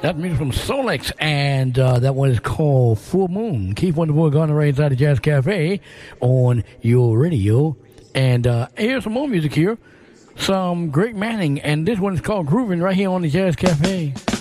That's music from Solex, and that one is called Full Moon. Keith Wonderboy Gardner right inside the Jazz Cafe on your radio. And here's some more music here. Some Greg Manning, and this one is called Groovin' right here on the Jazz Cafe.